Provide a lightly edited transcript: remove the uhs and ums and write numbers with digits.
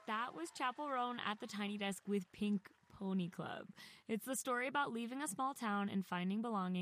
That was Chapel Roan at the Tiny Desk with Pink Pony Club. It's the story about leaving a small town and finding belonging